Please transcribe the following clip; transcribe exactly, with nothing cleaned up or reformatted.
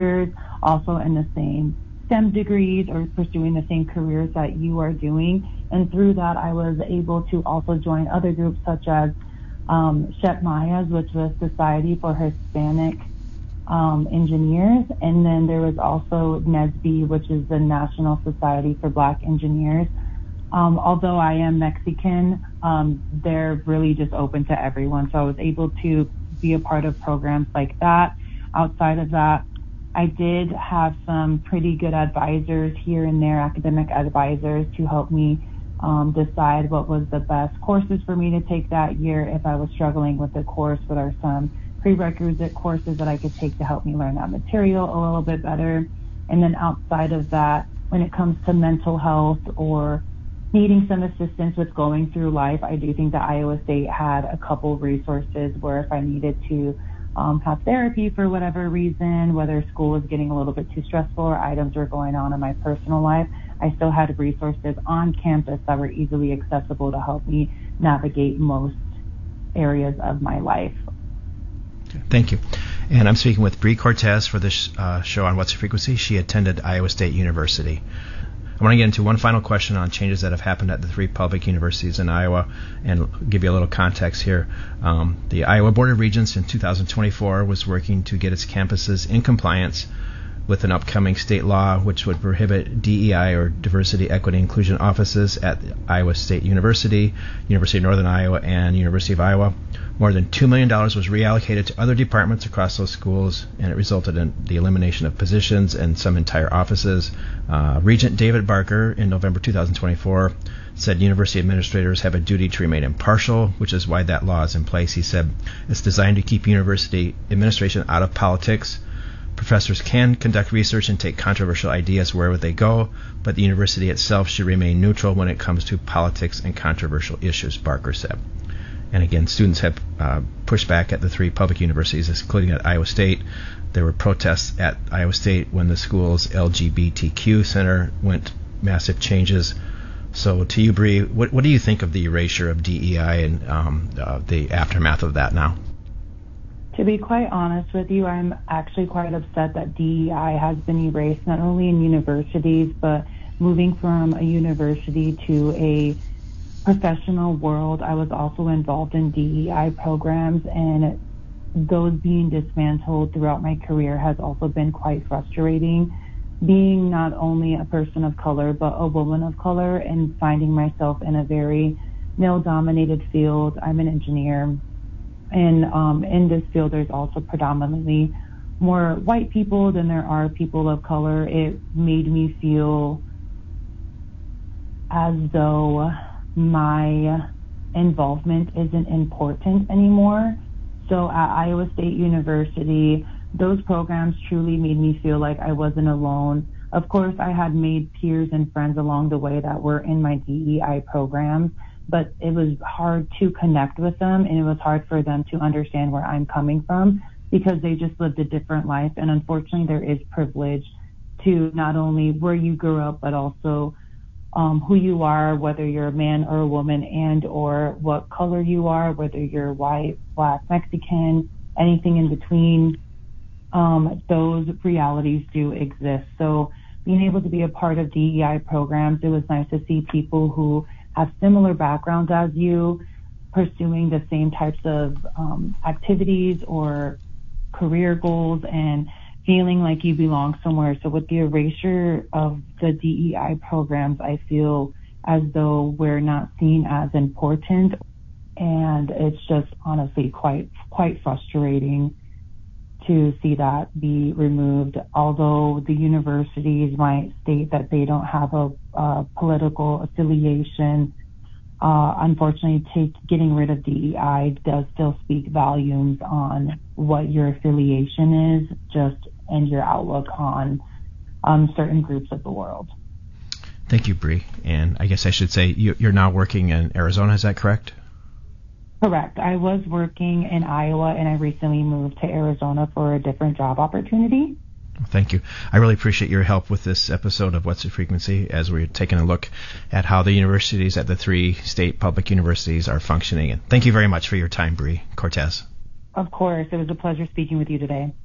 also in the same STEM degrees or pursuing the same careers that you are doing. And through that, I was able to also join other groups such as um, SHEP Mayas, which was Society for Hispanic um, Engineers. And then there was also N S B E, which is the National Society for Black Engineers. Um, although I am Mexican, um, they're really just open to everyone. So I was able to be a part of programs like that. Outside of that, I did have some pretty good advisors here and there, academic advisors, to help me um, decide what was the best courses for me to take that year. If I was struggling with a course, what are some prerequisite courses that I could take to help me learn that material a little bit better. And then outside of that, when it comes to mental health or needing some assistance with going through life, I do think that Iowa State had a couple resources where if I needed to Um, have therapy for whatever reason, whether school was getting a little bit too stressful or items were going on in my personal life, I still had resources on campus that were easily accessible to help me navigate most areas of my life. Thank you. And I'm speaking with Bree Cortez for this uh, show on What's the Frequency. She attended Iowa State University. I want to get into one final question on changes that have happened at the three public universities in Iowa and give you a little context here. Um, the Iowa Board of Regents in two thousand twenty-four was working to get its campuses in compliance with an upcoming state law which would prohibit D E I or Diversity, Equity, Inclusion offices at Iowa State University, University of Northern Iowa, and University of Iowa. More than two million dollars was reallocated to other departments across those schools, and it resulted in the elimination of positions and some entire offices. Uh, Regent David Barker in November two thousand twenty-four said university administrators have a duty to remain impartial, which is why that law is in place. He said it's designed to keep university administration out of politics. Professors can conduct research and take controversial ideas wherever they go, but the university itself should remain neutral when it comes to politics and controversial issues, Barker said. And again, students have uh, pushed back at the three public universities, including at Iowa State. There were protests at Iowa State when the school's L G B T Q center went massive changes. So to you, Bree, what, what do you think of the erasure of D E I and um, uh, the aftermath of that now? To be quite honest with you, I'm actually quite upset that D E I has been erased, not only in universities, but moving from a university to a professional world. I was also involved in D E I programs, and those being dismantled throughout my career has also been quite frustrating. Being not only a person of color, but a woman of color, and finding myself in a very male-dominated field. I'm an engineer, and um, in this field there's also predominantly more white people than there are people of color. It made me feel as though my involvement isn't important anymore. So at Iowa State University, those programs truly made me feel like I wasn't alone. Of course, I had made peers and friends along the way that were in my D E I programs, but it was hard to connect with them, and it was hard for them to understand where I'm coming from because they just lived a different life. And unfortunately, there is privilege to not only where you grew up, but also Um, who you are, whether you're a man or a woman, and or what color you are, whether you're white, black, Mexican, anything in between. Um, those realities do exist. So being able to be a part of D E I programs, it was nice to see people who have similar backgrounds as you pursuing the same types of um, activities or career goals and feeling like you belong somewhere. So with the erasure of the D E I programs, I feel as though we're not seen as important, and it's just honestly quite quite frustrating to see that be removed. Although the universities might state that they don't have a, a political affiliation, uh, unfortunately, take, getting rid of D E I does still speak volumes on what your affiliation is, just and your outlook on um, certain groups of the world. Thank you, Bree. And I guess I should say you, you're now working in Arizona, is that correct? Correct. I was working in Iowa, and I recently moved to Arizona for a different job opportunity. Thank you. I really appreciate your help with this episode of What's the Frequency as we're taking a look at how the universities at the three state public universities are functioning. And thank you very much for your time, Bree Cortez. Of course. It was a pleasure speaking with you today.